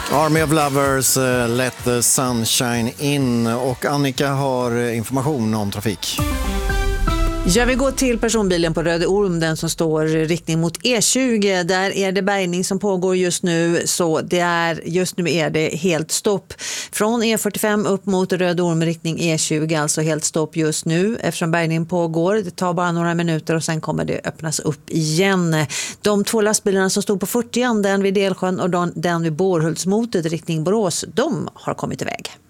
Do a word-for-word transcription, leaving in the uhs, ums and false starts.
Army of Lovers, uh, Let the Sunshine In. Och Annika har information om trafik. Jag vill gå till personbilen på Röde Orm, den som står riktning mot E tjugo. Där är det bärgning som pågår just nu, så det är, just nu är det helt stopp. Från E fyrtiofem upp mot Röde Orm riktning E tjugo, alltså helt stopp just nu eftersom bärgning pågår. Det tar bara några minuter och sen kommer det öppnas upp igen. De två lastbilarna som stod på fyrtioan, den vid Delsjön och den vid Bårhultsmotet riktning Borås, de har kommit iväg.